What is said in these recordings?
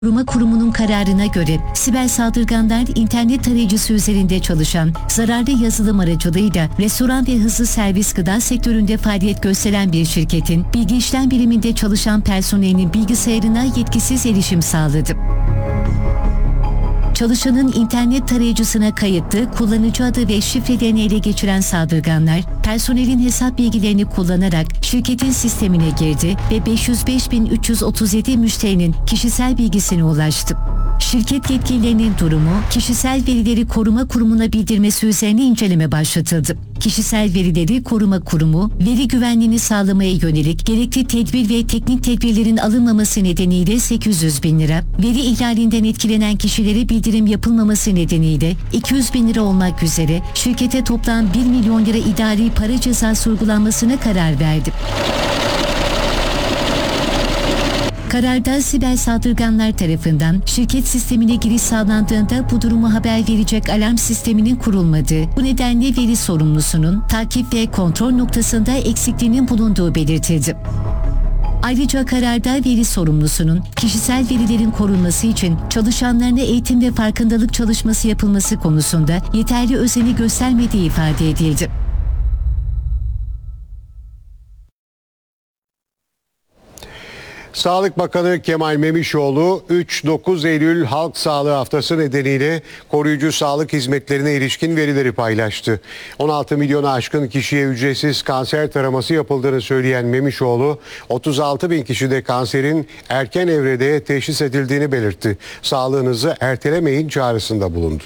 Koruma Kurumu'nun kararına göre siber saldırganlar internet tarayıcısı üzerinde çalışan zararlı yazılım aracılığıyla restoran ve hızlı servis gıda sektöründe faaliyet gösteren bir şirketin bilgi işlem biriminde çalışan personelinin bilgisayarına yetkisiz erişim sağladı. Çalışanın internet tarayıcısına kayıtlı kullanıcı adı ve şifrelerini ele geçiren saldırganlar, personelin hesap bilgilerini kullanarak şirketin sistemine girdi ve 505.337 müşterinin kişisel bilgisine ulaştı. Şirket yetkililerinin durumu, Kişisel Verileri Koruma Kurumu'na bildirmesi üzerine inceleme başlatıldı. Kişisel Verileri Koruma Kurumu, veri güvenliğini sağlamaya yönelik gerekli tedbir ve teknik tedbirlerin alınmaması nedeniyle 800.000 lira, veri ihlalinden etkilenen kişilere bildirim yapılmaması nedeniyle 200.000 lira olmak üzere şirkete toplam 1 milyon lira idari para cezası uygulanmasına karar verdi. Kararda siber saldırganlar tarafından şirket sistemine giriş sağlandığında bu durumu haber verecek alarm sisteminin kurulmadığı, bu nedenle veri sorumlusunun takip ve kontrol noktasında eksikliğinin bulunduğu belirtildi. Ayrıca kararda veri sorumlusunun kişisel verilerin korunması için çalışanlarına eğitim ve farkındalık çalışması yapılması konusunda yeterli özeni göstermediği ifade edildi. Sağlık Bakanı Kemal Memişoğlu 3-9 Eylül Halk Sağlığı Haftası nedeniyle koruyucu sağlık hizmetlerine ilişkin verileri paylaştı. 16 milyonu aşkın kişiye ücretsiz kanser taraması yapıldığını söyleyen Memişoğlu, 36.000 kişide kanserin erken evrede teşhis edildiğini belirtti. Sağlığınızı ertelemeyin çağrısında bulundu.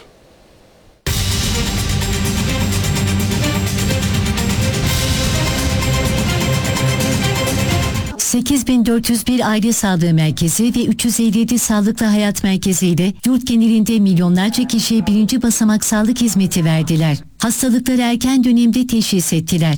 8.401 aile sağlığı merkezi ve 357 sağlıklı hayat merkezi ile yurt genelinde milyonlarca kişiye birinci basamak sağlık hizmeti verdiler. Hastalıkları erken dönemde teşhis ettiler.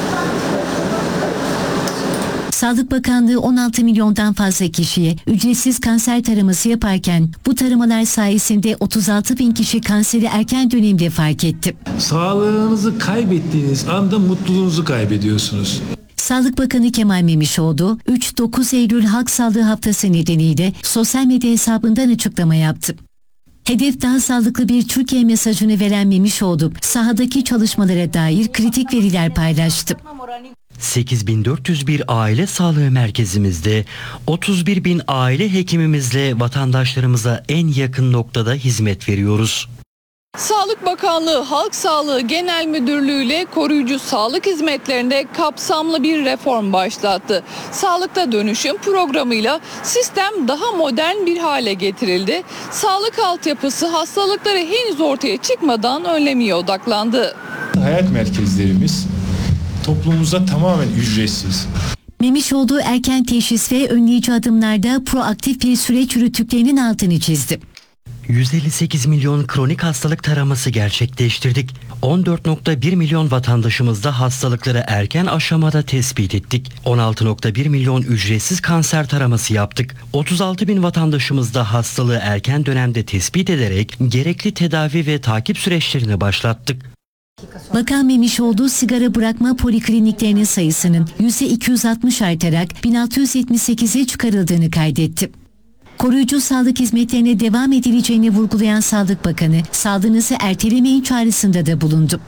Sağlık Bakanlığı 16 milyondan fazla kişiye ücretsiz kanser taraması yaparken bu taramalar sayesinde 36.000 kişi kanseri erken dönemde fark etti. Sağlığınızı kaybettiğiniz anda mutluluğunuzu kaybediyorsunuz. Sağlık Bakanı Kemal Memişoğlu, 3-9 Eylül Halk Sağlığı Haftası nedeniyle sosyal medya hesabından açıklama yaptı. Hedef daha sağlıklı bir Türkiye mesajını veren Memişoğlu, sahadaki çalışmalara dair kritik veriler paylaştı. 8.401 aile sağlığı merkezimizde 31.000 aile hekimimizle vatandaşlarımıza en yakın noktada hizmet veriyoruz. Sağlık Bakanlığı Halk Sağlığı Genel Müdürlüğü ile koruyucu sağlık hizmetlerinde kapsamlı bir reform başlattı. Sağlıkta dönüşüm programıyla sistem daha modern bir hale getirildi. Sağlık altyapısı hastalıkları henüz ortaya çıkmadan önlemeye odaklandı. Hayat merkezlerimiz toplumumuzda tamamen ücretsiz. Memişoğlu erken teşhis ve önleyici adımlarda proaktif bir süreç yürüttüklerinin altını çizdi. 158 milyon kronik hastalık taraması gerçekleştirdik. 14.1 milyon vatandaşımızda hastalıkları erken aşamada tespit ettik. 16.1 milyon ücretsiz kanser taraması yaptık. 36.000 vatandaşımızda hastalığı erken dönemde tespit ederek gerekli tedavi ve takip süreçlerini başlattık. Bakan Memişoğlu sigara bırakma polikliniklerinin sayısının %260 artarak 1678'e çıkarıldığını kaydetti. Koruyucu sağlık hizmetlerine devam edileceğini vurgulayan Sağlık Bakanı, sağlığınızı ertelemeyin çağrısında da bulundu.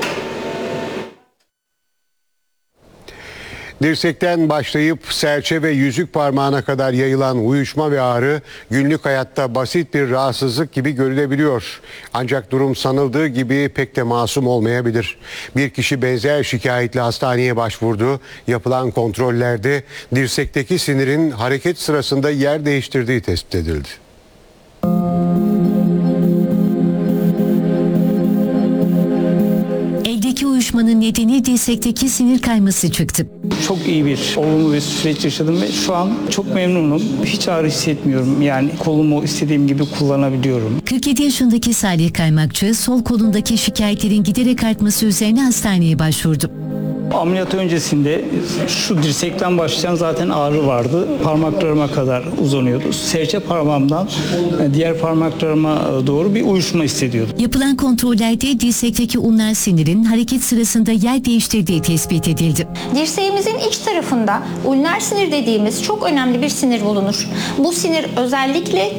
Dirsekten başlayıp serçe ve yüzük parmağına kadar yayılan uyuşma ve ağrı günlük hayatta basit bir rahatsızlık gibi görülebiliyor. Ancak durum sanıldığı gibi pek de masum olmayabilir. Bir kişi benzer şikayetle hastaneye başvurdu. Yapılan kontrollerde dirsekteki sinirin hareket sırasında yer değiştirdiği tespit edildi. Eldeki uyuşmanın nedeni dirsekteki sinir kayması çıktı. Çok iyi bir olumlu bir süreç yaşadım ve şu an çok memnunum. Hiç ağrı hissetmiyorum. Yani kolumu istediğim gibi kullanabiliyorum. 47 yaşındaki Salih Kaymakçı sol kolundaki şikayetlerin giderek artması üzerine hastaneye başvurdu. Ameliyat öncesinde şu dirsekten başlayan zaten ağrı vardı. Parmaklarıma kadar uzanıyordu. Serçe parmağımdan diğer parmaklarıma doğru bir uyuşma hissediyordum. Yapılan kontrollerde dirsekteki ulnar sinirin hareket sırasında yer değiştirdiği tespit edildi. Dirseğimizin iç tarafında ulnar sinir dediğimiz çok önemli bir sinir bulunur. Bu sinir özellikle